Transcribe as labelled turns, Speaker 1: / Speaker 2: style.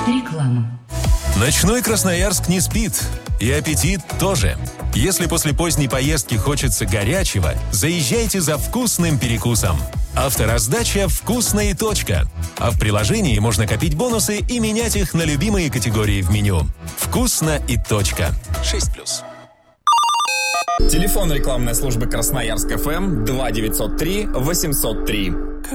Speaker 1: Реклама.
Speaker 2: Ночной Красноярск не спит. И аппетит тоже. Если после поздней поездки хочется горячего, заезжайте за вкусным перекусом. Автораздача «Вкусно и точка». А в приложении можно копить бонусы и менять их на любимые категории в меню. «Вкусно и точка». 6+.
Speaker 3: Телефон рекламной службы Красноярск ФМ 2903 803.